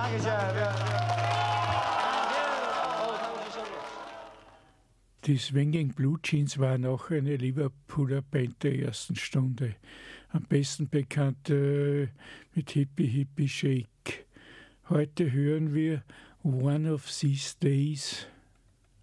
Die Swinging Blue Jeans waren auch eine Liverpooler Band der ersten Stunde. Am besten bekannt mit Hippie Hippie Shake. Heute hören wir One of These Days.